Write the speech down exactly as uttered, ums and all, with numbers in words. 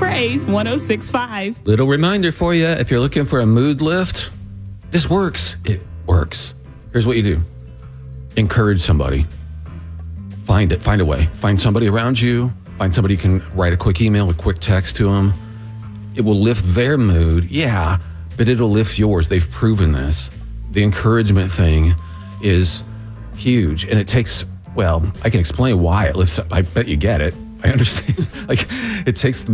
Praise one oh six point five. Little reminder for you, if you're looking for a mood lift, this works. It works. Here's what you do. Encourage somebody. Find it. Find a way. Find somebody around you. Find somebody you can write a quick email, a quick text to them. It will lift their mood, yeah, but it'll lift yours. They've proven this. The encouragement thing is huge, and it takes, well, I can explain why it lifts up. I bet you get it. I understand. Like, it takes